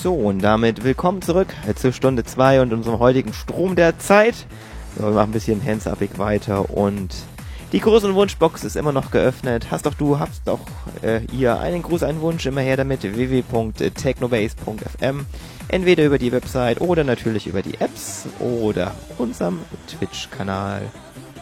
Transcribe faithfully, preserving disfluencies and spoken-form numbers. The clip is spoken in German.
So, und damit willkommen zurück zur Stunde zwei und unserem heutigen Strom der Zeit. So, wir machen ein bisschen hands-upig weiter und die Gruß- und Wunschbox ist immer noch geöffnet. Hast doch du, habt doch äh, ihr einen Gruß, einen Wunsch, immer her damit, w w w punkt technobase punkt f m. Entweder über die Website oder natürlich über die Apps oder unserem Twitch-Kanal.